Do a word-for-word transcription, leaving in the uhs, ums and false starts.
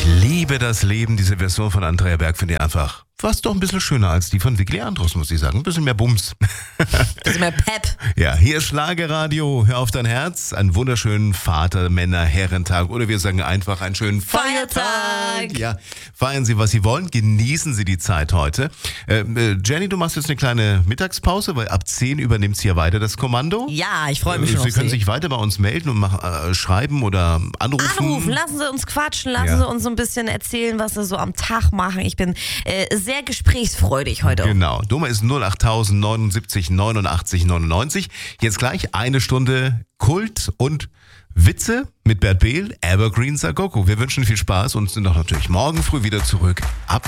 Ich liebe das Leben, diese Version von Andrea Berg finde ich einfach fast doch ein bisschen schöner als die von Vicky Leandros, muss ich sagen. Ein bisschen mehr Bums. Ein bisschen mehr Pep. Ja, hier ist Schlagerradio, hör auf dein Herz. Einen wunderschönen Vater-, Männer-, Herrentag oder wir sagen einfach einen schönen Feiertag. Feiertag. Ja, feiern Sie, was Sie wollen, genießen Sie die Zeit heute. Äh, äh, Jenny, du machst jetzt eine kleine Mittagspause, weil ab zehn übernimmt sie ja weiter das Kommando. Ja, ich freue mich Sie schon auf können Sie. sich weiter bei uns melden und machen, äh, schreiben oder anrufen. Anrufen, lassen Sie uns quatschen, lassen Ja. Sie uns so ein bisschen erzählen, was Sie so am Tag machen. Ich bin äh, sehr gesprächsfreudig heute. Genau, Nummer ist null acht neunundsiebzig neunundachtzig neunundneunzig. Jetzt gleich eine Stunde Kult und Witze mit Bert Behl, Evergreen Sagoko. Wir wünschen viel Spaß und sind auch natürlich morgen früh wieder zurück ab